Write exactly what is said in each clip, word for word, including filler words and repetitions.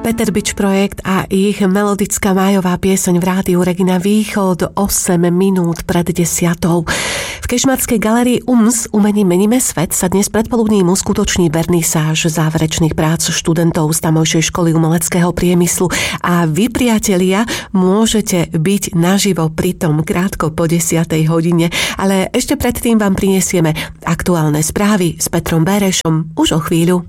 Peter Bič projekt a ich melodická májová pieseň v rádiu Regina Východ osem minút pred desiatou. V Kežmarskej galérii U M S Umením meníme svet sa dnes predpoludním uskutoční vernisáž záverečných prác študentov z tamojšej školy umeleckého priemyslu a vy, priatelia, môžete byť naživo pritom krátko po desiatej hodine, ale ešte predtým vám prinesieme aktuálne správy s Petrom Berešom už o chvíľu.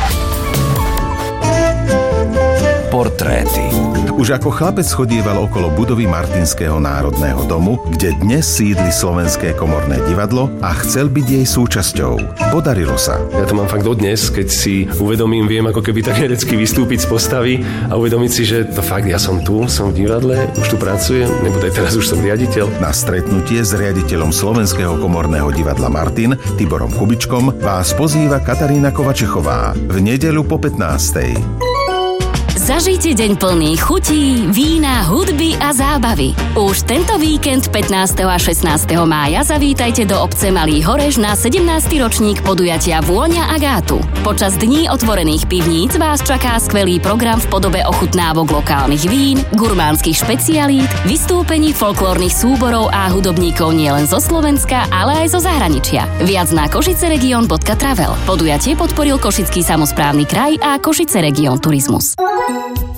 Portréty. Už ako chlapec chodieval okolo budovy Martinského národného domu, kde dnes sídli Slovenské komorné divadlo a chcel byť jej súčasťou. Podarilo sa. Ja to mám fakt dodnes, keď si uvedomím, viem ako keby tak herecky vystúpiť z postavy a uvedomiť si, že to fakt ja som tu, som v divadle, už tu pracujem, nebudaj teraz už som riaditeľ. Na stretnutie s riaditeľom Slovenského komorného divadla Martin, Tiborom Kubičkom, vás pozýva Katarína Kovačechová v nedeľu po pätnástej. Zažite deň plný chutí, vína, hudby a zábavy. Už tento víkend pätnásteho a šestnásteho mája zavítajte do obce Malý Horeš na sedemnásty ročník podujatia Vôňa Agátu. Počas dní otvorených pivníc vás čaká skvelý program v podobe ochutnávok lokálnych vín, gurmánskych špecialít, vystúpení folklórnych súborov a hudobníkov nielen zo Slovenska, ale aj zo zahraničia. Viac na košiceregion bodka travel. Podujatie podporil Košický samosprávny kraj a Košice Region Turizmus.